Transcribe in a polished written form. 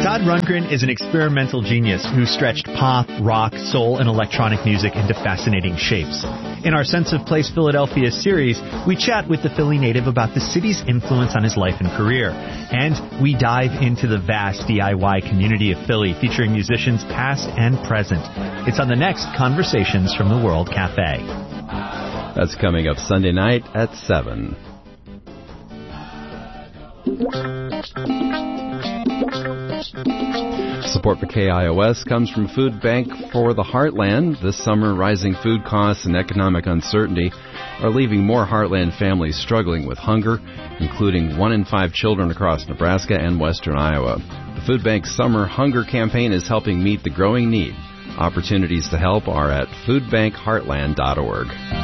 Todd Rundgren is an experimental genius who stretched pop, rock, soul, and electronic music into fascinating shapes. In our Sense of Place Philadelphia series, we chat with the Philly native about the city's influence on his life and career. And we dive into the vast DIY community of Philly, featuring musicians past and present. It's on the next Conversations from the World Cafe. That's coming up Sunday night at 7. Support for KIOS comes from Food Bank for the Heartland. This summer, rising food costs and economic uncertainty are leaving more Heartland families struggling with hunger, including 1 in 5 children across Nebraska and western Iowa. The Food Bank's Summer Hunger Campaign is helping meet the growing need. Opportunities to help are at foodbankheartland.org.